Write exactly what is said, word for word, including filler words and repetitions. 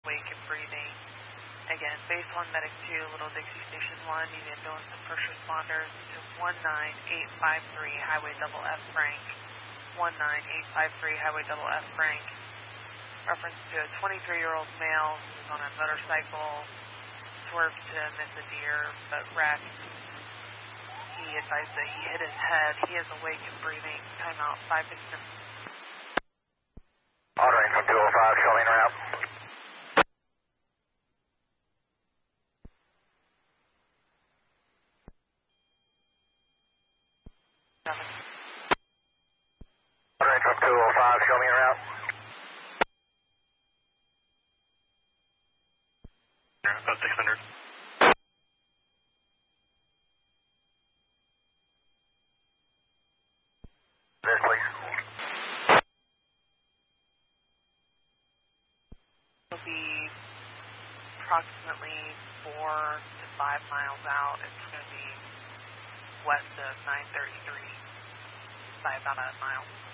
awake and breathing. Again, base one, medic two, Little Dixie Station one, need ambulance and first responders to one nine eight five three Highway Double F Frank. one nine eight five three Highway Double F Frank. Reference to a twenty-three-year-old male who's on a motorcycle, swerved to miss a deer, but wrecked. He advised that he hit his head. He is awake and breathing. Timeout five fifty. Ordering from two oh five, showing route. Ordering from two oh five, show me route. About six hundred. This, please. It'll be approximately four to five miles out. It's going to be west of nine thirty-three by about a mile.